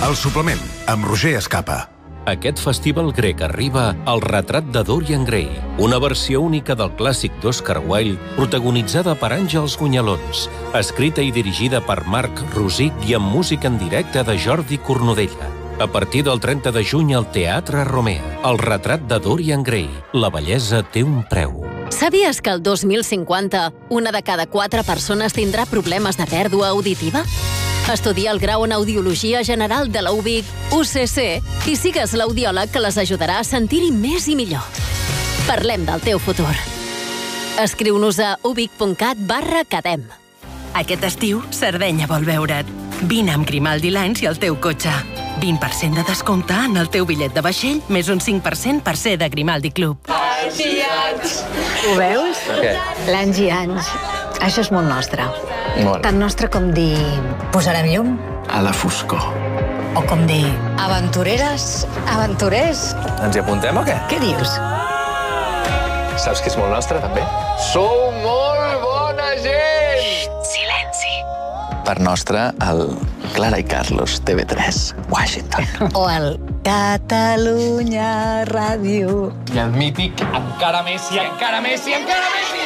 El suplement, amb Roger Escapa. Aquest festival grec arriba al retrat de Dorian Gray, una versió única del clàssic d'Oscar Wilde, protagonitzada per Àngels Gunyalons, escrita i dirigida per Marc Rosic i amb música en directe de Jordi Cornudella. A partir del 30 de juny al Teatre Romea, el retrat de Dorian Gray, la bellesa té un preu. Sabies que el 2050 una de cada 4 persones tindrà problemes de pèrdua auditiva? Estudia el grau en Audiologia General de la UVic, UCC, i sigues l'audiòleg que les ajudarà a sentir-hi més i millor. Parlem del teu futur. Escriu-nos a uvic.cat/cadem. Aquest estiu, Sardenya vol veure't. Vine amb Grimaldi Lines i el teu cotxe. 20% de descompte en el teu bitllet de vaixell, més un 5% per ser de Grimaldi Club. Anys i anys! Ho veus? Què? L'anys i anys. Això és molt nostre. Molt. Tan nostre com dir... Posarem llum? A la foscor. O com dir... Aventureres, aventurers. Ens hi apuntem o què? Què dius? Saps que és molt nostre, també? Sou molt bona gent! Xxt, silenci. Per nostre, el Clara i Carlos, TV3, Washington. O el Catalunya Ràdio. I el mític Encara Messi, encara Messi, encara Messi!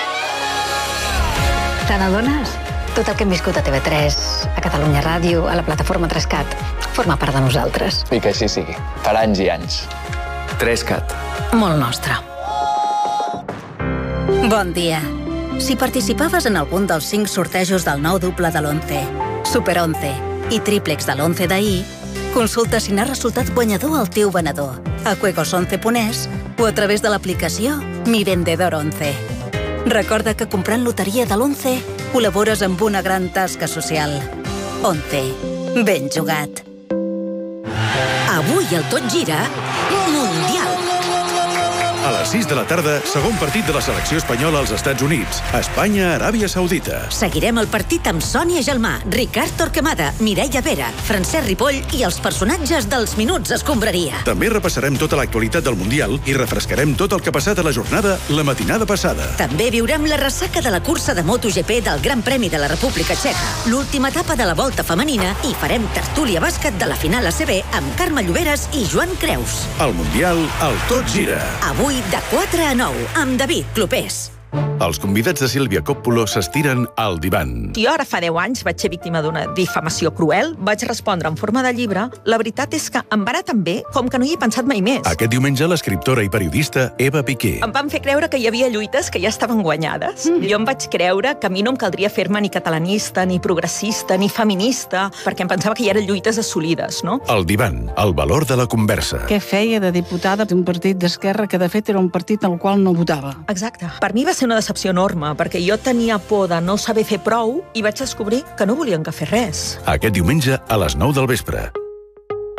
Te n'adones? Tot el que hem viscut a TV3, a Catalunya Ràdio, a la plataforma 3Cat, forma part de nosaltres. I que així sigui. Per anys i anys. 3Cat. Molt nostre. Bon dia. Si participaves en algun dels 5 sortejos del nou doble de l'11, Super 11 i tríplex de l'11 d'ahir, consulta si n'ha resultat guanyador el teu venedor a juegos11.es o a través de l'aplicació Mi Vendedor 11. Recorda que comprant loteria de l'11 col·labores amb una gran tasca social. 11. Ben jugat. Avui el Tot Gira Mundial. A les 6 de la tarda, segon partit de la selecció espanyola als Estats Units. Espanya-Aràbia Saudita. Seguirem el partit amb Sònia Gelmà, Ricard Torquemada, Mireia Vera, Francesc Ripoll i els personatges dels Minuts Escombraria. També repassarem tota l'actualitat del Mundial i refrescarem tot el que ha passat a la jornada la matinada passada. També viurem la ressaca de la cursa de MotoGP del Gran Premi de la República Txeca, l'última etapa de la Volta Femenina i farem tertúlia bàsquet de la final ACB amb Carme Lloberes i Joan Creus. Al Mundial, el Tot Gira. Avui de 4 a 9, amb David Clopés. Els convidats de Sílvia Coppola s'estiren al divan. Jo ara fa 10 anys vaig ser víctima d'una difamació cruel, vaig respondre en forma de llibre. La veritat és que em va anar tan bé com que no hi he pensat mai més. Aquest diumenge, l'escriptora i periodista Eva Piqué. Em van fer creure que hi havia lluites que ja estaven guanyades. Jo em vaig creure que a mi no em caldria fer-me ni catalanista, ni progressista, ni feminista, perquè em pensava que ja eren lluites assolides, no? El divan, el valor de la conversa. Què feia de diputada d'un partit d'esquerra que de fet era un partit al qual no votava? Exacte. Per mi va ser una decepció enorme, perquè jo tenia por de no saber fer prou i vaig descobrir que no volien que fes res. Aquest diumenge a les 9 del vespre.